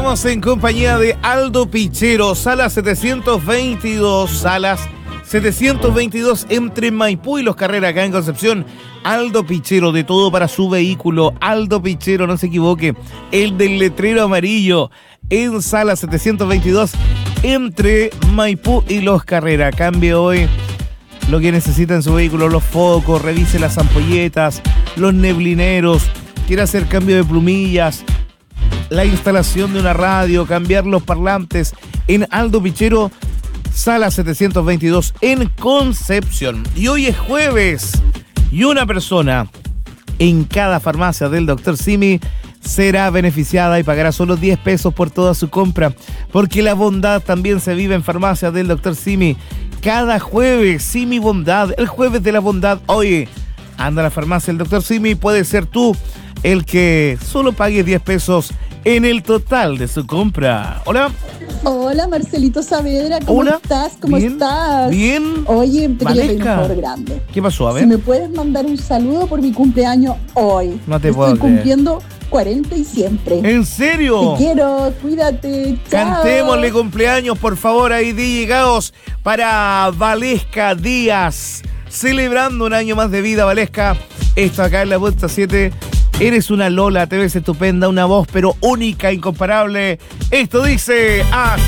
Estamos en compañía de Aldo Pichero, Salas 722 entre Maipú y Los Carreras, acá en Concepción. Aldo Pichero, de todo para su vehículo. Aldo Pichero, no se equivoque, el del letrero amarillo, en Salas 722 entre Maipú y Los Carreras. Cambie hoy lo que necesita en su vehículo: los focos, revise las ampolletas, los neblineros, quiere hacer cambio de plumillas, la instalación de una radio, cambiar los parlantes. En Aldo Pichero, Sala 722 en Concepción. Y hoy es jueves y una persona en cada farmacia del Dr. Simi será beneficiada y pagará solo 10 pesos por toda su compra, porque la bondad también se vive en farmacias del Dr. Simi. Cada jueves, Simi Bondad, el jueves de la bondad. Oye, anda a la farmacia del Dr. Simi, puede ser tú el que solo pague 10 pesos en el total de su compra. Hola. Hola, Marcelito Saavedra, ¿cómo estás? ¿Cómo estás? Bien. Oye, te quería pedir un favor grande. ¿Qué pasó? A ver. Si me puedes mandar un saludo por mi cumpleaños hoy. No te puedo Estoy cumpliendo 40 y siempre. ¿En serio? Te quiero, cuídate, chao. Cantémosle cumpleaños, por favor, ahí llegados para Valesca Díaz, celebrando un año más de vida, Valesca. Esto acá en la Vuelta 7. Eres una Lola, te ves estupenda, una voz pero única, incomparable. Esto dice así.